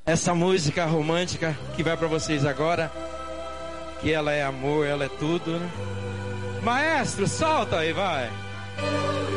essa música romântica que vai para vocês agora, que ela é amor, ela é tudo, né? Maestro, solta aí, vai!